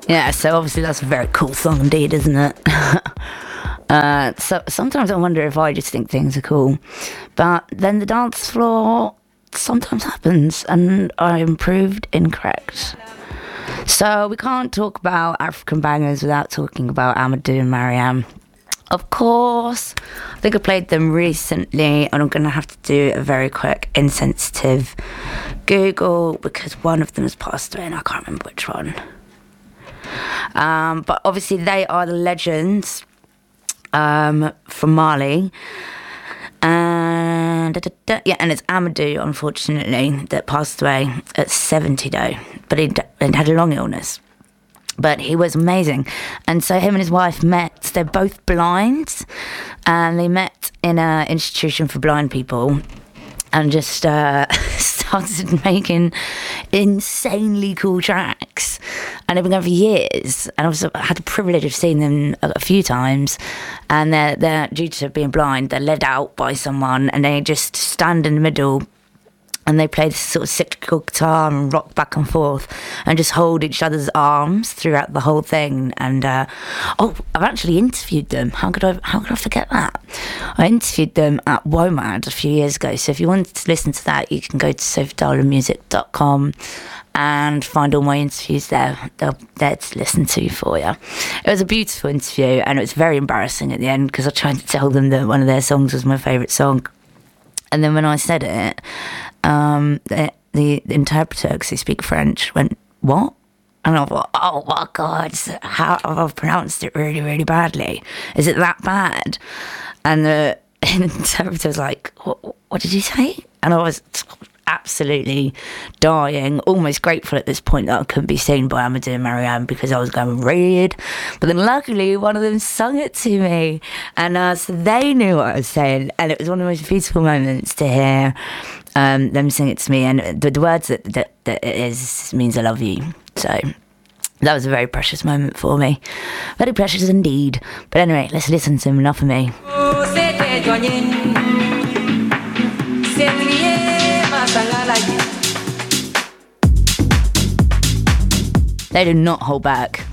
Yeah, so obviously that's a very cool song indeed, isn't it? So sometimes I wonder if I just think things are cool, but then the dance floor sometimes happens, and I'm proved incorrect. So we can't talk about African bangers without talking about Amadou and Mariam. Of course, I think I played them recently, and I'm going to have to do a very quick insensitive Google because one of them has passed away and I can't remember which one. But obviously they are the legends from Mali. And and it's Amadou, unfortunately, that passed away at 70 though, but he'd had a long illness. But he was amazing. And so him and his wife met. They're both blind, and they met in an institution for blind people and just started making insanely cool tracks. And they've been going for years. And I had the privilege of seeing them a few times. And they're due to being blind, they're led out by someone, and they just stand in the middle. And they play this sort of cyclical guitar and rock back and forth and just hold each other's arms throughout the whole thing. And I've actually interviewed them. How could I forget that? I interviewed them at WOMAD a few years ago. So if you want to listen to that, you can go to sophiedarlamusic.com and find all my interviews there. They're there to listen to for you. It was a beautiful interview, and it was very embarrassing at the end because I tried to tell them that one of their songs was my favourite song. And then when I said it, the interpreter, because they speak French, went, "What?" And I thought, "Oh my God, how I've pronounced it really, really badly. Is it that bad?" And the interpreter was like, what did you say? And I was absolutely dying, almost grateful at this point that I couldn't be seen by Amadou and Mariam because I was going read. But then luckily one of them sung it to me, and so they knew what I was saying, and it was one of the most beautiful moments to hear them sing it to me. And the words that it is means I love you. So that was a very precious moment for me, very precious indeed. But anyway, let's listen to Enough of Me. They do not hold back.